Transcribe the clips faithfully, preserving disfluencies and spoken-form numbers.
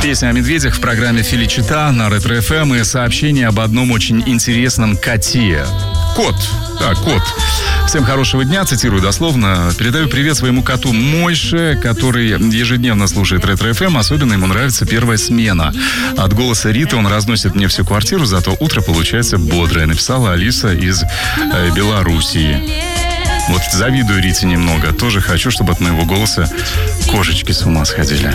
Песня о медведях в программе «Феличита» на Ретро эф эм и сообщение об одном очень интересном коте. Кот. Да, кот. Всем хорошего дня, цитирую дословно. Передаю привет своему коту Мойше, который ежедневно слушает Ретро эф эм. Особенно ему нравится первая смена. От голоса Риты он разносит мне всю квартиру, зато утро получается бодрое. Написала Алиса из э, Белоруссии. Вот завидую Рите немного. Тоже хочу, чтобы от моего голоса кошечки с ума сходили.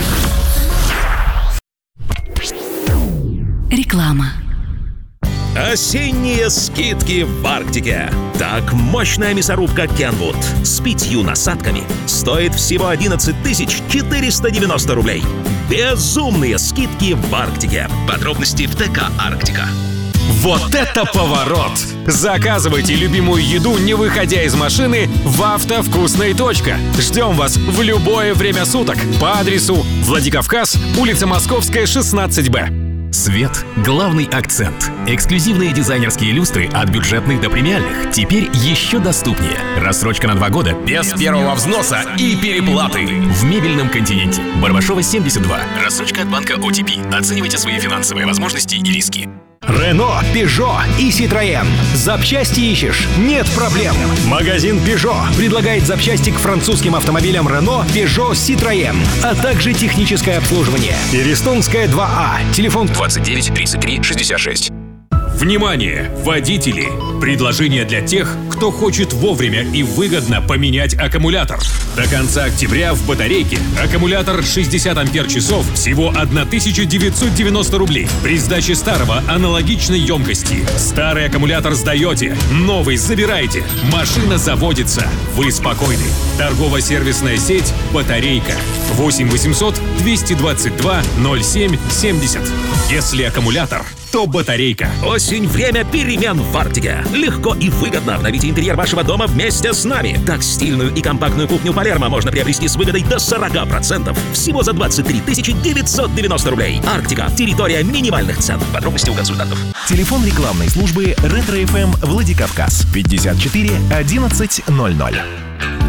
Реклама. Осенние скидки в Арктике. Так, мощная мясорубка Kenwood с пятью насадками стоит всего одиннадцать тысяч четыреста девяносто рублей. Безумные скидки в Арктике. Подробности в ТК «Арктика». Вот это поворот! Заказывайте любимую еду, не выходя из машины, в «Автовкусной точка». Ждем вас в любое время суток по адресу Владикавказ, улица Московская, шестнадцать бэ. Свет – главный акцент. Эксклюзивные дизайнерские люстры от бюджетных до премиальных теперь еще доступнее. Рассрочка на два года без первого взноса и переплаты. В мебельном континенте. Барбашова, семьдесят два. Рассрочка от банка о ти пи. Оценивайте свои финансовые возможности и риски. Рено, Пежо и Citroën. Запчасти ищешь? Нет проблем. Магазин Пежо предлагает запчасти к французским автомобилям Рено, Пежо, Citroën, а также техническое обслуживание. Перестонская два А. Телефон двадцать девять тридцать три шестьдесят шесть. Внимание, водители! Предложение для тех, кто хочет вовремя и выгодно поменять аккумулятор. До конца октября в батарейке аккумулятор шестьдесят ампер-часов всего тысяча девятьсот девяносто рублей. При сдаче старого аналогичной емкости. Старый аккумулятор сдаете, новый забираете. Машина заводится. Вы спокойны. Торгово-сервисная сеть «Батарейка». восемь восемьсот двести двадцать два ноль семь семьдесят. Если аккумулятор, то батарейка. Осень – время перемен в Арктике. Легко и выгодно обновите интерьер вашего дома вместе с нами. Так, стильную и компактную кухню Палермо можно приобрести с выгодой до сорок процентов. Всего за двадцать три тысячи девятьсот девяносто рублей. Арктика – территория минимальных цен. Подробности у консультантов. Телефон рекламной службы Ретро эф эм Владикавказ пятьдесят четыре одиннадцать ноль ноль.